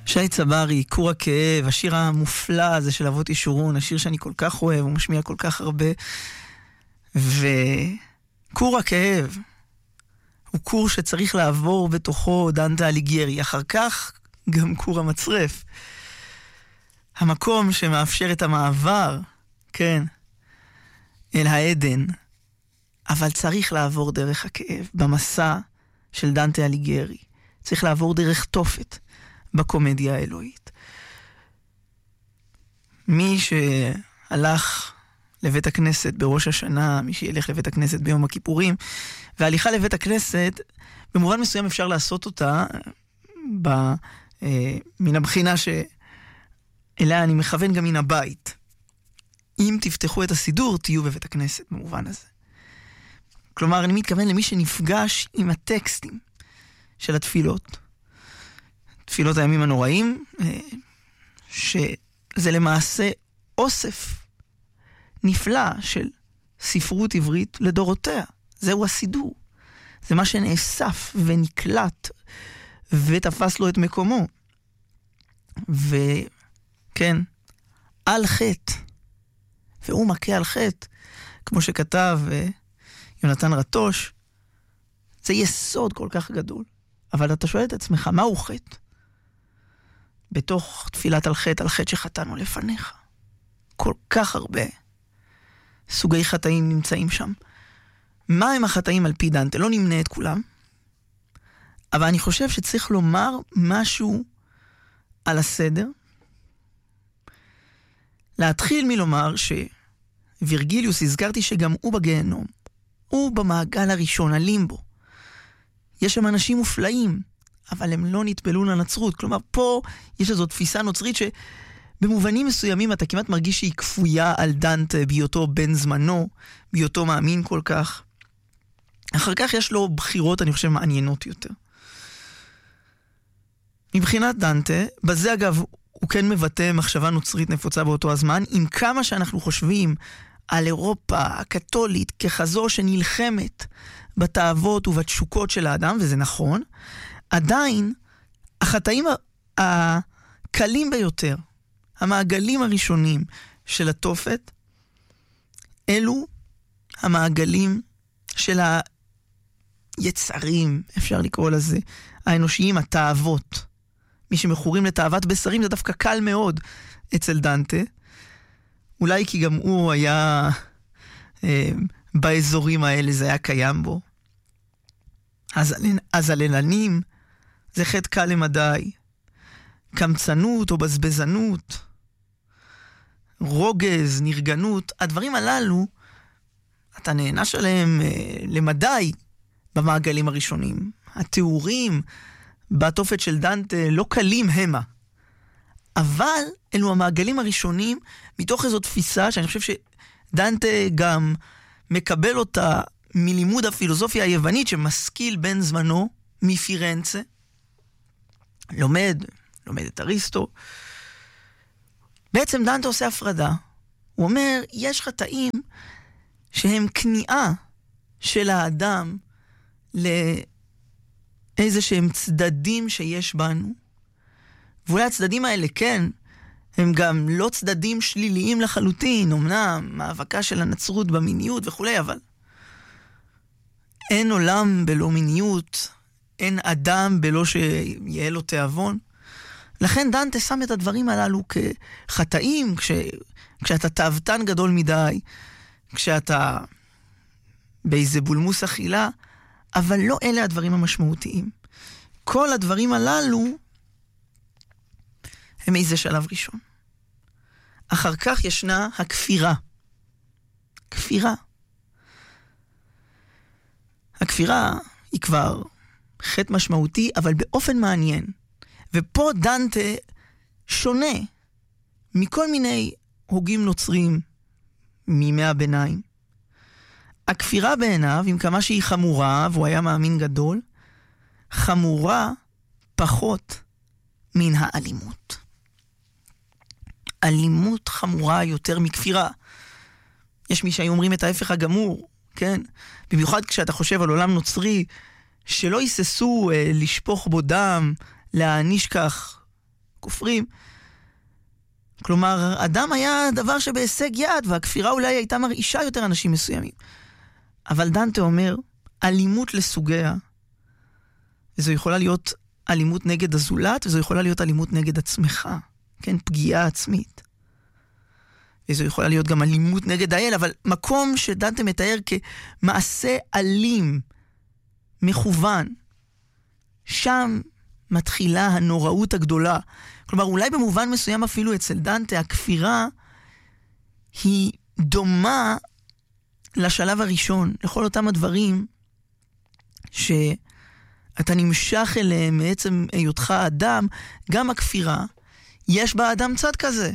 שי צברי, כור הכאב, השיר המופלא הזה של אבות ישורון, השיר שאני כל כך אוהב, הוא משמיע כל כך הרבה. וכור הכאב הוא כור שצריך לעבור בתוכו דנטה אליגיירי, אחר כך גם כור המצרף. המקום שמאפשר את המעבר, כן, אל העדן, אבל צריך לעבור דרך הכאב, במסע של דנטה אליגיירי. צריך לעבור דרך תופת בקומדיה האלוהית. מי שהלך לבית הכנסת בראש השנה, מי שילך לבית הכנסת ביום הכיפורים, וההליכה לבית הכנסת, במובן מסוים אפשר לעשות אותה מן הבחינה שאליה אני מכוון גם מן הבית. אם תפתחו את הסידור, תהיו בבית הכנסת במובן הזה. כלומר, אני מתכוון למי שנפגש עם הטקסטים של התפילות. תפילות הימים הנוראים, שזה למעשה אוסף נפלא של ספרות עברית לדורותיה. זהו הסידור. זה מה שנאסף ונקלט ותפס לו את מקומו. וכן, על חטא. והוא מכה על חטא, כמו שכתב יונתן רטוש. זה יסוד כל כך גדול. אבל אתה שואל את עצמך, מהו חטא? בתוך תפילת על חטא שחטאנו לפניך. כל כך הרבה סוגי חטאים נמצאים שם. מה הם החטאים על פי דנטה? לא נמנה את כולם. אבל אני חושב שצריך לומר משהו על הסדר. להתחיל מלומר שווירגיליוס, הזכרתי שגם הוא בגיהנום. הוא במעגל הראשון, הלימבו. יש שם אנשים מופלאים, אבל הם לא נטבלו לנצרות. כלומר, פה יש איזו תפיסה נוצרית שבמובנים מסוימים אתה כמעט מרגיש שהיא כפויה על דנטה בהיותו בן זמנו, בהיותו מאמין כל כך. אחר כך יש לו בחירות, אני חושב, מעניינות יותר. מבחינת דנטה, בזה אגב הוא כן מבטא מחשבה נוצרית נפוצה באותו הזמן, עם כמה שאנחנו חושבים על אירופה הקתולית ככזו שנלחמת בתאוות ובתשוקות של האדם, וזה נכון, עדיין החטאים הקלים ביותר, המעגלים הראשונים של התופת, אלו המעגלים של היצרים, אפשר לקרוא לזה, האנושיים, התאוות. מי שמכורים לתאוות בשרים זה דווקא קל מאוד אצל דנטה, אולי כי גם הוא היה באזורים האלה, זה היה קיים בו. אז הללנים זה חטא קל למדי. קמצנות או בזבזנות, רוגז, נרגנות, הדברים הללו, אתה נענש עליהם למדי במעגלים הראשונים. התיאורים בתופת של דנטה לא קלים המה. אבל אלו המעגלים הראשונים מתוך איזו תפיסה שאני חושב שדנטה גם מקבל אותה מלימוד הפילוסופיה היוונית שמשכיל בן זמנו מפירנצה. לומד את אריסטו. בעצם דנטה עושה הפרדה. הוא אומר, יש חטאים שהם כניעה של האדם לאיזה שהם צדדים שיש בנו. ואולי הצדדים האלה, כן, הם גם לא צדדים שליליים לחלוטין, אמנם מאבקה של הנצרות במיניות וכולי, אבל אין עולם בלא מיניות, אין אדם בלא שיהיה לו תיאבון. לכן דנטה שם את הדברים הללו כחטאים, כשאתה תאוותן גדול מדי, כשאתה באיזה בולמוס אכילה, אבל לא אלה הדברים המשמעותיים. כל הדברים הללו הם איזה שלב ראשון. אחר כך ישנה הכפירה. כפירה. הכפירה היא כבר חטא משמעותי, אבל באופן מעניין. ופה דנטה שונה מכל מיני הוגים נוצרים מימי הביניים. הכפירה בעיניו, עם כמה שהיא חמורה, והוא היה מאמין גדול, חמורה פחות מן האלימות. אלימות חמורה יותר מכפירה. יש מי שהיו אומרים את ההפך הגמור, כן? במיוחד כשאתה חושב על עולם נוצרי, שלא יססו לשפוך בו דם, להעניש כך כופרים. כלומר, אדם היה דבר שבהישג יד, והכפירה אולי הייתה מרעישה יותר אנשים מסוימים. אבל דנטה אומר, אלימות לסוגיה, וזו יכולה להיות אלימות נגד הזולת, וזו יכולה להיות אלימות נגד עצמך, כן, פגיעה עצמית. וזו יכולה להיות גם אלימות נגד האל, אבל מקום שדנטה מתאר כמעשה אלים, מכוון, שם מתחילה הנוראות הגדולה. כלומר, אולי במובן מסוים אפילו אצל דנטה, הכפירה היא דומה לשלב הראשון, לכל אותם הדברים שאתה נמשך אליהם מעצם היותך אדם, גם הכפירה, יש בה אדם צד כזה.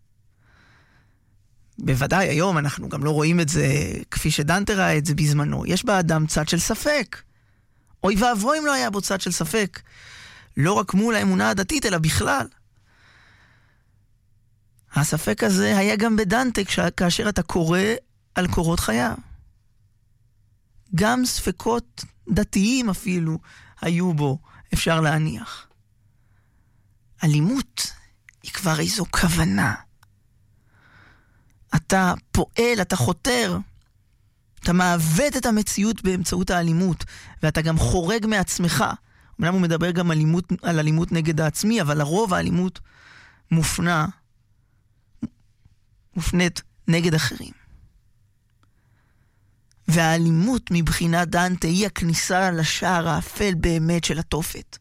בוודאי, היום אנחנו גם לא רואים את זה כפי שדנטה ראה את זה בזמנו. יש בה אדם צד של ספק. אוי ואבוי אם לא היה בו צד של ספק. לא רק מול האמונה הדתית, אלא בכלל. הספק הזה היה גם בדנטה כאשר אתה קורא על קורות חייו. גם ספקות דתיים אפילו היו בו, אפשר להניח. אלימות היא כבר איזו כוונה. אתה פועל, אתה חותר, אתה מעוות את המציאות באמצעות האלימות, ואתה גם חורג מעצמך. אמנם הוא מדבר גם על אלימות נגד העצמי, אבל לרוב האלימות מופנית נגד אחרים. והאלימות מבחינת דנטה היא הכניסה לשער האפל באמת של התופת.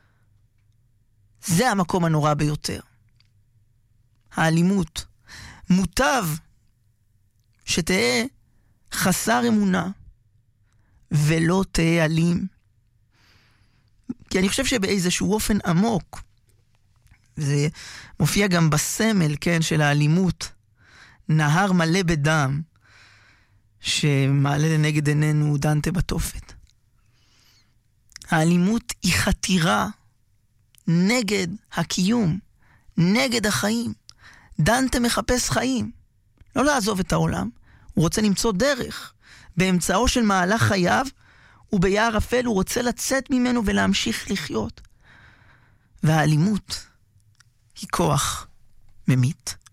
זה המקום הנורא ביותר. האלימות. מוטב שתהיה חסר אמונה ולא תהיה אלים. כי אני חושב שבאיזשהו אופן עמוק, זה מופיע גם בסמל, כן, של האלימות, נהר מלא בדם, שמעלה לנגד עינינו דנטה בתופת. האלימות היא חתירה נגד הקיום, נגד החיים. דנטה מחפש חיים, לא לעזוב את העולם. הוא רוצה למצוא דרך. באמצעו של מהלך חייו, וביער אפל הוא רוצה לצאת ממנו ולהמשיך לחיות. והאלימות היא כוח ממית.